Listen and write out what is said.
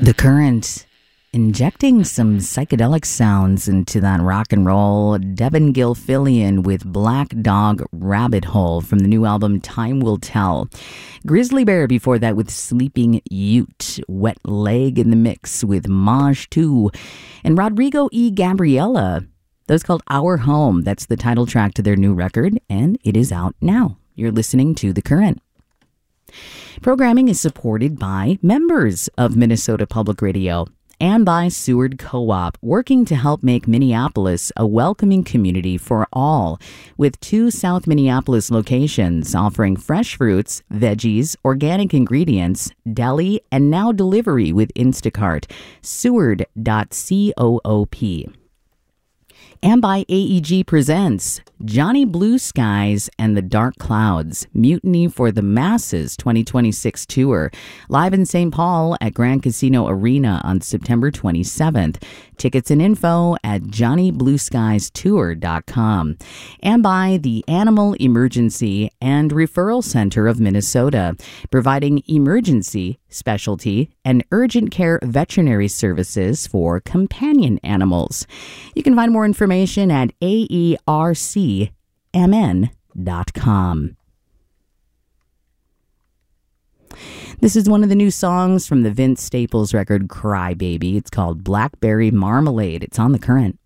The Current, injecting some psychedelic sounds into that rock and roll. Devin Gilfillian with Black Dog Rabbit Hole from the new album Time Will Tell. Grizzly Bear before that with Sleeping Ute. Wet Leg in the mix with Maj 2. And Rodrigo E. Gabriela. That was called Our Home. That's the title track to their new record, and it is out now. You're listening to The Current. Programming is supported by members of Minnesota Public Radio and by Seward Co-op, working to help make Minneapolis a welcoming community for all, with 2 South Minneapolis locations offering fresh fruits, veggies, organic ingredients, deli, and now delivery with Instacart. Seward.coop. And by AEG Presents Johnny Blue Skies and the Dark Clouds, Mutiny for the Masses 2026 tour, live in St. Paul at Grand Casino Arena on September 27th. Tickets and info at johnnyblueskiestour.com. And by the Animal Emergency and Referral Center of Minnesota, providing emergency, specialty, and urgent care veterinary services for companion animals. You can find more information at aercmn.com. This is one of the new songs from the Vince Staples record Cry Baby. It's called Blackberry Marmalade. It's on The Current.